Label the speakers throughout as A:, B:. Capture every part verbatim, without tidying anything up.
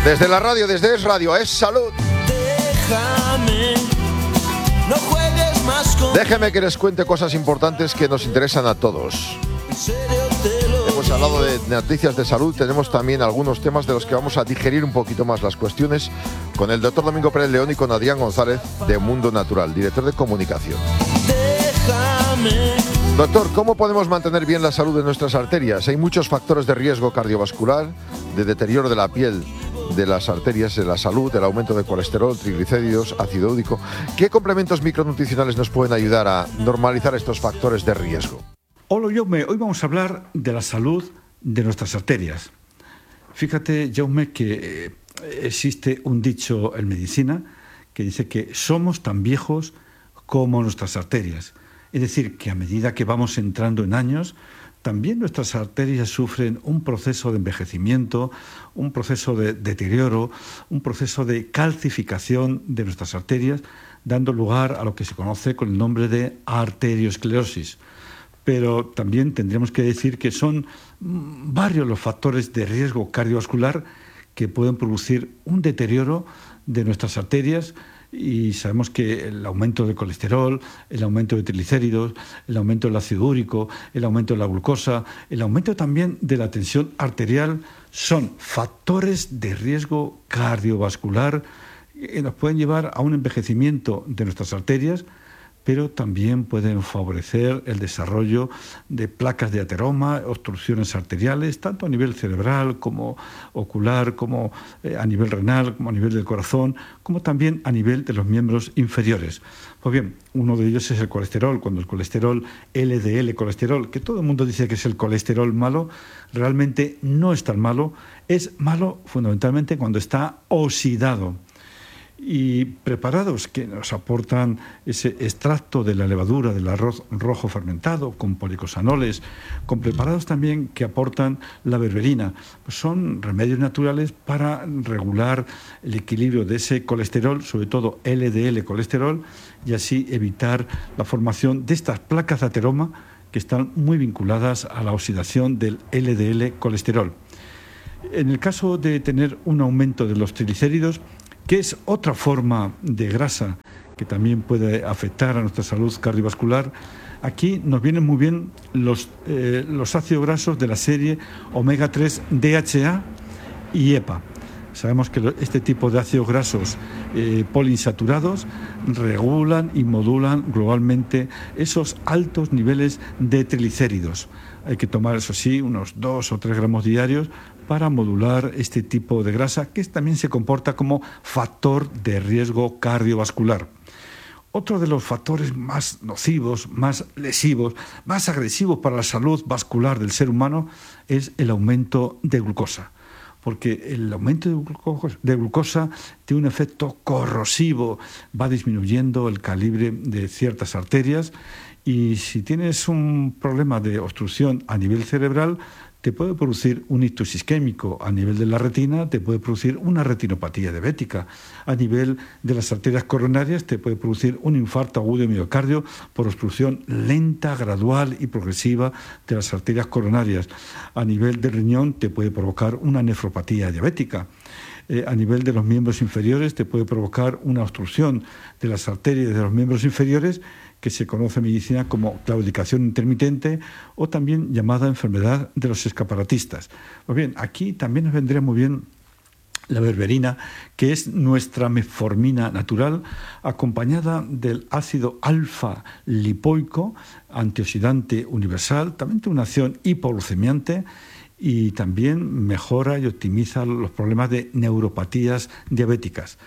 A: Desde la radio, desde Es Radio, Es Salud.
B: Déjame, no juegues más con...
A: Déjeme que les cuente cosas importantes que nos interesan a todos.
B: En serio te lo
A: Hemos hablado de noticias de salud, tenemos también algunos temas de los que vamos a digerir un poquito más las cuestiones con el doctor Domingo Pérez León y con Adrián González de Mundo Natural, director de comunicación.
B: Déjame.
A: Doctor, ¿cómo podemos mantener bien la salud de nuestras arterias? Hay muchos factores de riesgo cardiovascular, de deterioro de la piel, de las arterias, de la salud, del aumento de colesterol, triglicéridos, ácido úrico. ¿Qué complementos micronutricionales nos pueden ayudar a normalizar estos factores de riesgo?
C: Hola, Jaume. Hoy vamos a hablar de la salud de nuestras arterias. Fíjate, Jaume, que existe un dicho en medicina que dice que somos tan viejos como nuestras arterias. Es decir, que a medida que vamos entrando en años, también nuestras arterias sufren un proceso de envejecimiento, un proceso de deterioro, un proceso de calcificación de nuestras arterias, dando lugar a lo que se conoce con el nombre de arteriosclerosis. Pero también tendríamos que decir que son varios los factores de riesgo cardiovascular que pueden producir un deterioro de nuestras arterias. Y sabemos que el aumento del colesterol, el aumento de triglicéridos, el aumento del ácido úrico, el aumento de la glucosa, el aumento también de la tensión arterial son factores de riesgo cardiovascular que nos pueden llevar a un envejecimiento de nuestras arterias, pero también pueden favorecer el desarrollo de placas de ateroma, obstrucciones arteriales, tanto a nivel cerebral como ocular, como eh, a nivel renal, como a nivel del corazón, como también a nivel de los miembros inferiores. Pues bien, uno de ellos es el colesterol. Cuando el colesterol, L D L colesterol, que todo el mundo dice que es el colesterol malo, realmente no es tan malo. Es malo fundamentalmente cuando está oxidado. Y preparados que nos aportan ese extracto de la levadura del arroz rojo fermentado con policosanoles, con preparados también que aportan la berberina, pues son remedios naturales para regular el equilibrio de ese colesterol, sobre todo L D L colesterol, y así evitar la formación de estas placas de ateroma que están muy vinculadas a la oxidación del L D L colesterol. En el caso de tener un aumento de los triglicéridos, que es otra forma de grasa que también puede afectar a nuestra salud cardiovascular, aquí nos vienen muy bien los, eh, los ácidos grasos de la serie omega tres D H A y E P A. Sabemos que este tipo de ácidos grasos eh, poliinsaturados regulan y modulan globalmente esos altos niveles de triglicéridos. Hay que tomar, eso sí, unos dos o tres gramos diarios para modular este tipo de grasa, que también se comporta como factor de riesgo cardiovascular. Otro de los factores más nocivos, más lesivos, más agresivos para la salud vascular del ser humano es el aumento de glucosa. Porque el aumento de glucosa, de glucosa tiene un efecto corrosivo, va disminuyendo el calibre de ciertas arterias, y si tienes un problema de obstrucción a nivel cerebral, te puede producir un ictus isquémico. A nivel de la retina te puede producir una retinopatía diabética. A nivel de las arterias coronarias te puede producir un infarto agudo de miocardio por obstrucción lenta, gradual y progresiva de las arterias coronarias. A nivel del riñón te puede provocar una nefropatía diabética. Eh, a nivel de los miembros inferiores te puede provocar una obstrucción de las arterias de los miembros inferiores, que se conoce en medicina como claudicación intermitente o también llamada enfermedad de los escaparatistas. Pues bien, aquí también nos vendría muy bien la berberina, que es nuestra metformina natural, acompañada del ácido alfa-lipoico, antioxidante universal, también tiene una acción hipoglucemiante y también mejora y optimiza los problemas de neuropatías diabéticas.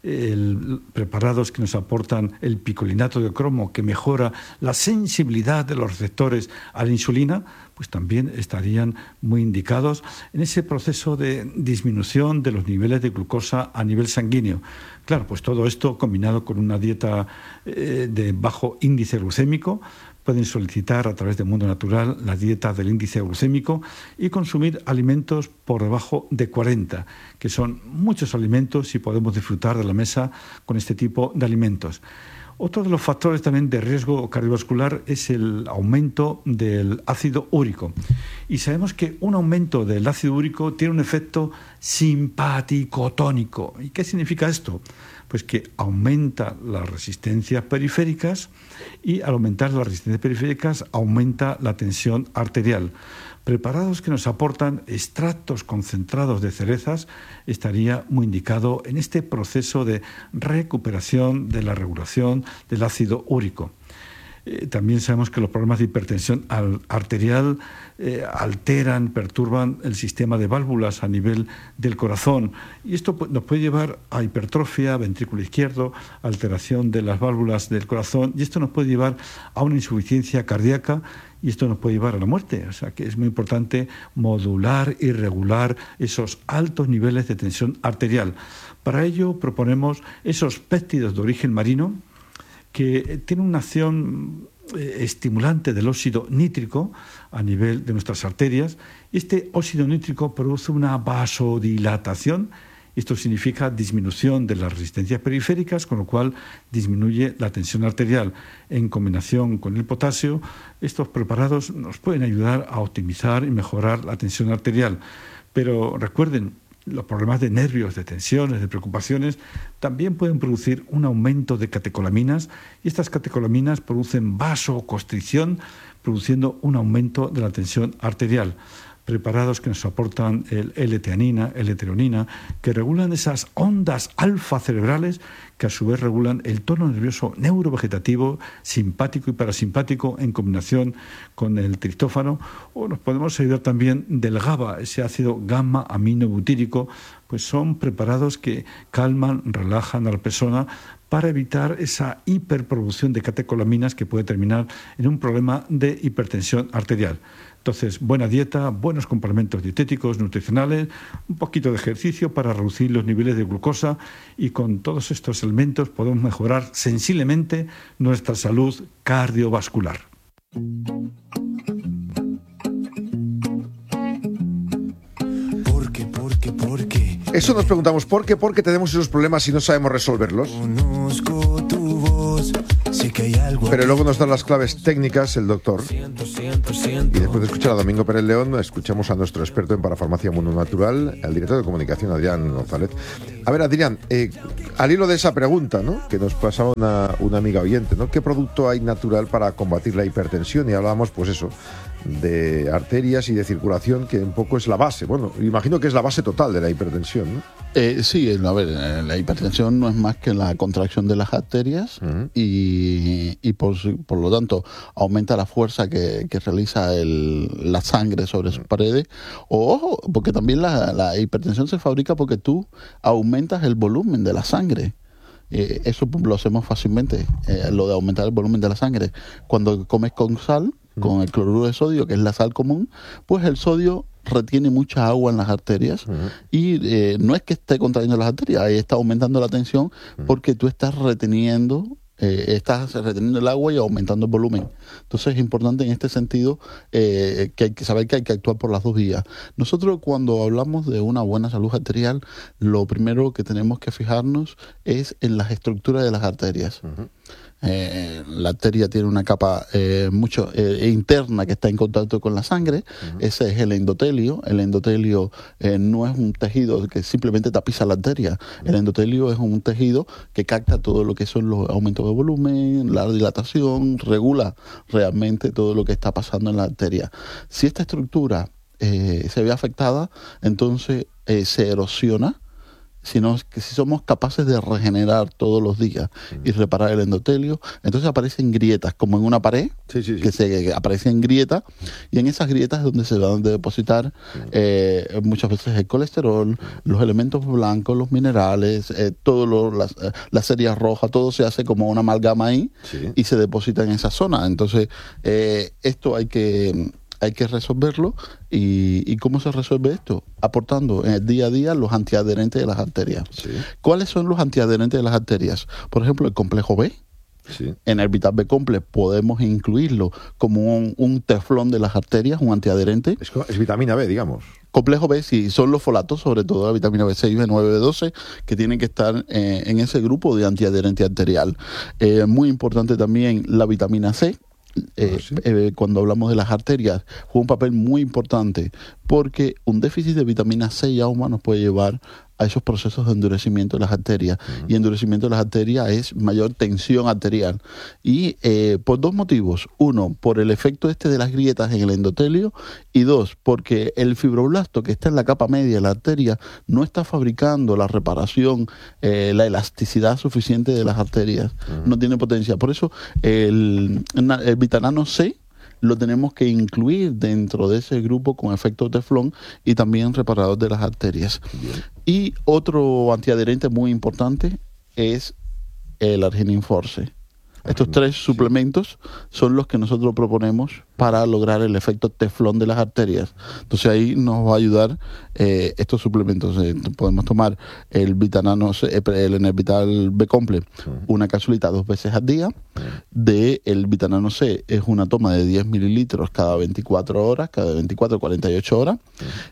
C: El, preparados que nos aportan el picolinato de cromo, que mejora la sensibilidad de los receptores a la insulina, pues también estarían muy indicados en ese proceso de disminución de los niveles de glucosa a nivel sanguíneo. Claro, pues todo esto combinado con una dieta eh, de bajo índice glucémico. Pueden solicitar a través de Mundo Natural la dieta del índice glucémico y consumir alimentos por debajo de cuarenta, que son muchos alimentos y podemos disfrutar de la mesa con este tipo de alimentos. Otro de los factores también de riesgo cardiovascular es el aumento del ácido úrico. Y sabemos que un aumento del ácido úrico tiene un efecto simpaticotónico. ¿Y qué significa esto? Pues que aumenta las resistencias periféricas y al aumentar las resistencias periféricas aumenta la tensión arterial. Preparados que nos aportan extractos concentrados de cerezas estaría muy indicado en este proceso de recuperación de la regulación del ácido úrico. Eh, también sabemos que los problemas de hipertensión arterial eh, alteran, perturban el sistema de válvulas a nivel del corazón y esto nos puede llevar a hipertrofia, ventrículo izquierdo, alteración de las válvulas del corazón y esto nos puede llevar a una insuficiencia cardíaca y esto nos puede llevar a la muerte. O sea que es muy importante modular y regular esos altos niveles de tensión arterial. Para ello proponemos esos péptidos de origen marino que tienen una acción eh, estimulante del óxido nítrico a nivel de nuestras arterias. Este óxido nítrico produce una vasodilatación. Esto significa disminución de las resistencias periféricas, con lo cual disminuye la tensión arterial. En combinación con el potasio, estos preparados nos pueden ayudar a optimizar y mejorar la tensión arterial. Pero recuerden, los problemas de nervios, de tensiones, de preocupaciones, también pueden producir un aumento de catecolaminas y estas catecolaminas producen vasoconstricción, produciendo un aumento de la tensión arterial. Preparados que nos aportan el L-teanina, L-treonina, que regulan esas ondas alfa cerebrales que a su vez regulan el tono nervioso neurovegetativo, simpático y parasimpático en combinación con el triptófano, o nos podemos ayudar también del GABA, ese ácido gamma aminobutírico, pues son preparados que calman, relajan a la persona para evitar esa hiperproducción de catecolaminas que puede terminar en un problema de hipertensión arterial. Entonces, buena dieta, buenos complementos dietéticos, nutricionales, un poquito de ejercicio para reducir los niveles de glucosa y con todos estos elementos podemos mejorar sensiblemente nuestra salud cardiovascular.
B: ¿Por qué, por qué, por qué?
A: Eso nos preguntamos, ¿por qué? Porque tenemos esos problemas y no sabemos resolverlos.
B: Conozco tu voz, sé que hay algo.
A: Pero luego nos dan las claves técnicas el doctor.
B: Siento, siento,
A: Y
B: siento.
A: después de escuchar a Domingo Pérez León, escuchamos a nuestro experto en parafarmacia mononatural, al director de comunicación, Adrián González. A ver, Adrián, eh, al hilo de esa pregunta, ¿no?, que nos pasaba una, una amiga oyente, ¿no?, ¿qué producto hay natural para combatir la hipertensión? Y hablábamos, pues eso, de arterias y de circulación, que un poco es la base. Bueno, imagino que es la base total de la hipertensión, ¿no?
D: Eh, sí, a ver, la hipertensión no es más que la contracción de las arterias uh-huh. y, y por, por lo tanto aumenta la fuerza que, que realiza el, la sangre sobre sus paredes. O, ojo, porque también la, la hipertensión se fabrica porque tú aumentas el volumen de la sangre. Eh, eso lo hacemos fácilmente, eh, lo de aumentar el volumen de la sangre. Cuando comes con sal, con el cloruro de sodio, que es la sal común, pues el sodio retiene mucha agua en las arterias uh-huh. y eh, no es que esté contrayendo las arterias, ahí está aumentando la tensión uh-huh. porque tú estás reteniendo eh, estás reteniendo el agua y aumentando el volumen. Entonces es importante en este sentido eh, que hay que saber que hay que actuar por las dos vías. Nosotros cuando hablamos de una buena salud arterial, lo primero que tenemos que fijarnos es en las estructuras de las arterias. Uh-huh. Eh, la arteria tiene una capa eh, mucho eh, interna que está en contacto con la sangre. Uh-huh. Ese es el endotelio. El endotelio eh, no es un tejido que simplemente tapiza la arteria. Uh-huh. El endotelio es un tejido que capta todo lo que son los aumentos de volumen, la dilatación, regula realmente todo lo que está pasando en la arteria. Si esta estructura eh, se ve afectada, entonces eh, se erosiona. Sino que si somos capaces de regenerar todos los días uh-huh. y reparar el endotelio, entonces aparecen grietas, como en una pared,
A: sí, sí, sí.
D: que se que aparecen grietas, y en esas grietas es donde se van a depositar uh-huh. eh, muchas veces el colesterol, uh-huh. los elementos blancos, los minerales, eh, todo lo, las, eh, la serie roja, todo se hace como una amalgama ahí sí. y se deposita en esa zona. Entonces, eh, esto hay que... Hay que resolverlo. ¿Y, ¿Y cómo se resuelve esto? Aportando en el día a día los antiadherentes de las arterias. Sí. ¿Cuáles son los antiadherentes de las arterias? Por ejemplo, el complejo B. Sí. En el Vital B Complex podemos incluirlo como un, un teflón de las arterias, un antiadherente.
A: Es, es vitamina B, digamos.
D: Complejo B, sí, son los folatos, sobre todo la vitamina B seis, B nueve, B doce, que tienen que estar eh, en ese grupo de antiadherente arterial. Eh, muy importante también la vitamina C. Eh,
A: ah, ¿sí?
D: eh, cuando hablamos de las arterias, juega un papel muy importante, porque un déficit de vitamina C y A nos puede llevar a esos procesos de endurecimiento de las arterias. Uh-huh. Y endurecimiento de las arterias es mayor tensión arterial. Y eh, por dos motivos. Uno, por el efecto este de las grietas en el endotelio. Y dos, porque el fibroblasto que está en la capa media de la arteria no está fabricando la reparación, eh, la elasticidad suficiente de las arterias. Uh-huh. No tiene potencia. Por eso el, el vitamina C lo tenemos que incluir dentro de ese grupo con efecto teflón y también reparador de las arterias. Bien. Y otro antiadherente muy importante es el Arginin Force. Estos tres suplementos son los que nosotros proponemos para lograr el efecto teflón de las arterias. Entonces ahí nos va a ayudar eh, estos suplementos. Eh, podemos tomar el Vitanano, el Enervital B-Complex, una capsulita dos veces al día. De el Vitanano C es una toma de diez mililitros cada veinticuatro horas, cada veinticuatro a cuarenta y ocho horas.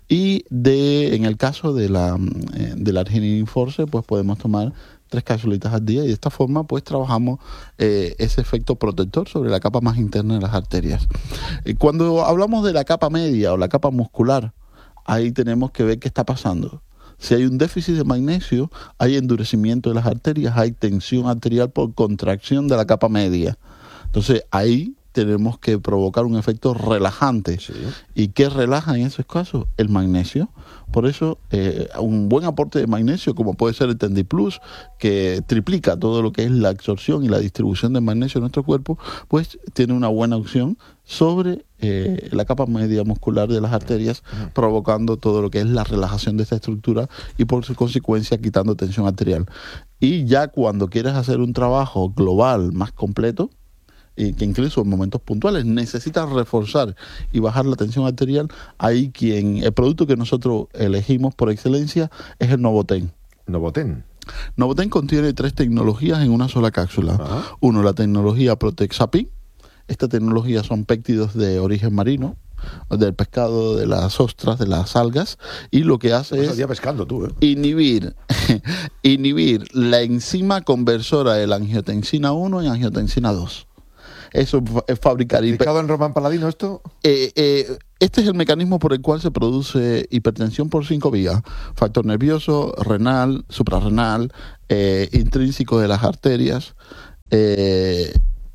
D: Y de en el caso de la eh, del Arginin Force, pues podemos tomar tres capsulitas al día, y de esta forma pues trabajamos eh, ese efecto protector sobre la capa más interna de las arterias. Eh, cuando hablamos de la capa media o la capa muscular, ahí tenemos que ver qué está pasando. Si hay un déficit de magnesio, hay endurecimiento de las arterias, hay tensión arterial por contracción de la capa media. Entonces ahí tenemos que provocar un efecto relajante. Sí. ¿Y qué relaja en esos casos? El magnesio. Por eso, eh, un buen aporte de magnesio, como puede ser el TendiPlus, que triplica todo lo que es la absorción y la distribución de magnesio en nuestro cuerpo, pues tiene una buena opción sobre eh, la capa media muscular de las arterias, uh-huh. provocando todo lo que es la relajación de esta estructura y por su consecuencia quitando tensión arterial. Y ya cuando quieres hacer un trabajo global más completo, y que incluso en momentos puntuales necesitas reforzar y bajar la tensión arterial, ahí quien el producto que nosotros elegimos por excelencia es el Novoten.
A: Novoten.
D: Novoten contiene tres tecnologías en una sola cápsula. Ajá. Uno, la tecnología Protexapi. Esta tecnología son péptidos de origen marino, del pescado, de las ostras, de las algas, y lo que hace es
A: pescando tú, ¿eh?
D: inhibir inhibir la enzima conversora de la angiotensina uno y angiotensina dos. Eso es fabricar...
A: ¿Explicado en Román Paladino esto?
D: Eh, eh, este es el mecanismo por el cual se produce hipertensión por cinco vías. Factor nervioso, renal, suprarrenal, eh, intrínseco de las arterias eh,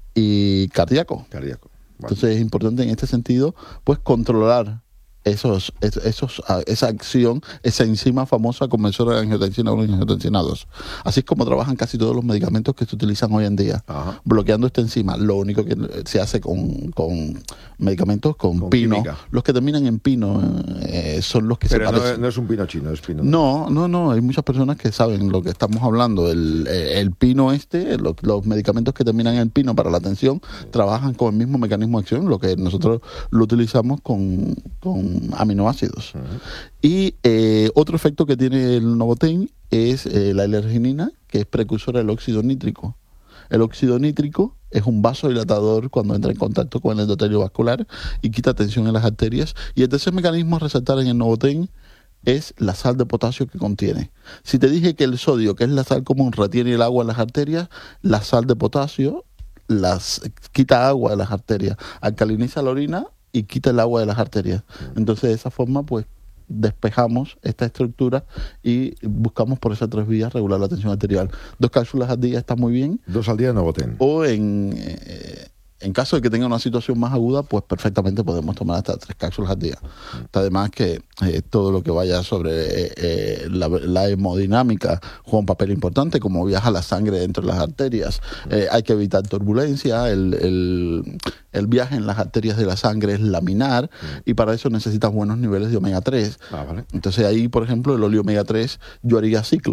D: y cardíaco.
A: Cardíaco. Vale.
D: Entonces es importante en este sentido pues controlar esos, esos, esa acción, esa enzima famosa conversora de angiotensina uno y angiotensina dos. Así es como trabajan casi todos los medicamentos que se utilizan hoy en día. Ajá. Bloqueando esta enzima. Lo único que se hace con, con medicamentos con, con pino. Química. Los que terminan en pino eh, son los que
A: Pero
D: se
A: no,
D: parecen.
A: no es un pino chino, es pino.
D: No, no, no. Hay muchas personas que saben lo que estamos hablando. El, el pino este, los, los medicamentos que terminan en pino para la tensión, sí. trabajan con el mismo mecanismo de acción, lo que nosotros lo utilizamos con, con aminoácidos. Uh-huh. Y eh, otro efecto que tiene el Novoten es eh, la L-arginina, que es precursora del óxido nítrico. El óxido nítrico es un vasodilatador cuando entra en contacto con el endotelio vascular y quita tensión en las arterias. Y el tercer mecanismo a resaltar en el Novoten es la sal de potasio que contiene. Si te dije que el sodio, que es la sal común, retiene el agua en las arterias, la sal de potasio las quita agua de las arterias, alcaliniza la orina y quita el agua de las arterias. Entonces, de esa forma, pues, despejamos esta estructura y buscamos por esas tres vías regular la tensión arterial. Dos cápsulas al día está muy bien.
A: Dos al día de Novoten.
D: O en, eh, en caso de que tenga una situación más aguda, pues perfectamente podemos tomar hasta tres cápsulas al día. Además que eh, todo lo que vaya sobre eh, eh, la, la hemodinámica juega un papel importante, como viaja la sangre dentro de las arterias. Eh, hay que evitar turbulencia, el, el, el viaje en las arterias de la sangre es laminar, y para eso necesitas buenos niveles de omega tres.
A: Ah, vale.
D: Entonces ahí, por ejemplo, el óleo omega tres yo haría ciclos.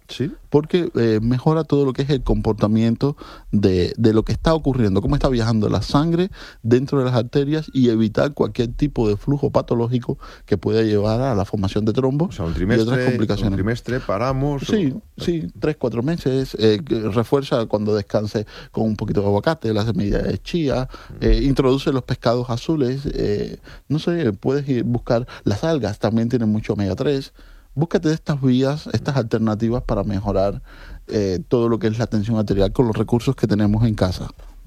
A: ¿Sí?
D: Porque eh, mejora todo lo que es el comportamiento de, de lo que está ocurriendo, cómo está viajando la sangre dentro de las arterias y evitar cualquier tipo de flujo patológico que pueda llevar a la formación de trombos
A: O sea, un
D: y
A: trimestre,
D: otras complicaciones.
A: un trimestre paramos.
D: Sí,
A: o-
D: sí, tres, cuatro meses. Eh, que refuerza cuando descanse con un poquito de aguacate, la semilla de chía, eh, introduce los pescados azules. Eh, no sé, puedes ir buscar las algas, también tienen mucho omega tres. Búscate estas vías, estas alternativas para mejorar eh, todo lo que es la tensión arterial con los recursos que tenemos en casa.